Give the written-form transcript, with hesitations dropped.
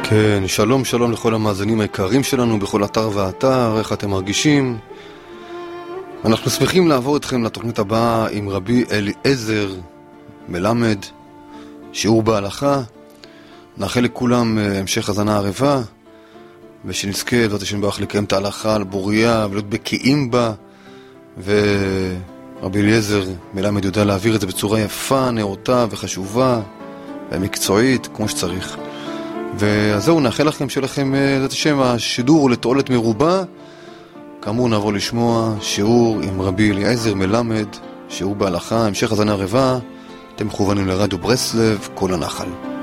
כן, שלום שלום לכל המאזינים היקרים שלנו בכל אתר ואתר, איך אתם מרגישים? אנחנו שמחים לעבור אתכם לתוכנית הבאה עם רבי אליעזר מלמד, שיעור בהלכה. נאחל לכולם המשך הזנה ערבה, ושנזכה בעזרת השם יתברך לקיים את ההלכה על בוריה ולהיות בקיאים בה, ורבי אליעזר מלמד יודע להעביר את זה בצורה יפה, נאותה וחשובה ומקצועית כמו שצריך. אז זהו, נאחל לכם שלכם את השם השידור לתועלת מרובה. כאמור נעבור לשמוע שיעור עם רבי אליעזר מלמד, שיעור בהלכה, המשך הזנה ערבה. אתם מכוונים לרדיו ברסלב, כל הנחל.